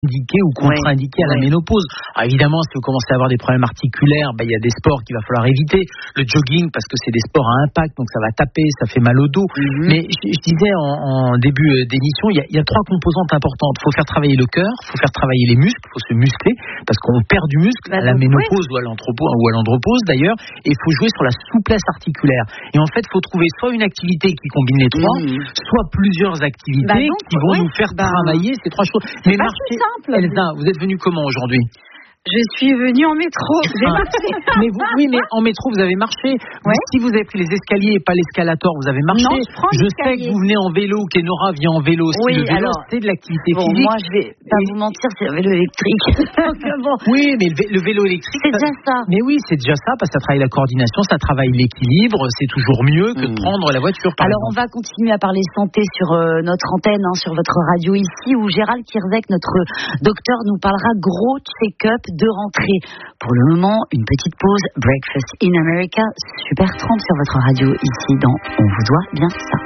indiqué ou contre-indiqué à la ménopause. Alors évidemment, si vous commencez à avoir des problèmes articulaires, il y a des sports qu'il va falloir éviter. Le jogging, parce que c'est des sports à impact, donc ça va taper, ça fait mal au dos. Mais je disais en début d'émission, il y a 3 composantes importantes. Il faut faire travailler le cœur, il faut faire travailler les muscles, il faut se muscler, parce qu'on perd du muscle à la ménopause ou à l'andropause d'ailleurs, et il faut jouer sur la souplesse articulaire. Et en fait, il faut trouver soit une activité qui combine les 3, soit plusieurs activités qui vont nous faire travailler ces 3 choses. Mais marcher, Elsa, vous êtes venue comment aujourd'hui ? Je suis venue en métro, j'ai marché. Mais en métro, vous avez marché. Si vous avez pris les escaliers et pas l'escalator, vous avez marché. Non, je sais que vous venez en vélo, qu'Enora vient en vélo aussi. Le vélo, c'est de l'activité physique. Moi, je vais pas vous mentir, c'est le vélo électrique. Oui, mais le vélo électrique, c'est déjà ça. Mais oui, c'est déjà ça, parce que ça travaille la coordination, ça travaille l'équilibre. C'est toujours mieux que de prendre la voiture. Alors, on va continuer à parler santé sur notre antenne, sur votre radio ici, où Gérald Kierzek, notre docteur, nous parlera gros check-up de rentrée. Pour le moment, une petite pause. Breakfast in America, Super 30 sur votre radio ici dans On vous doit bien ça.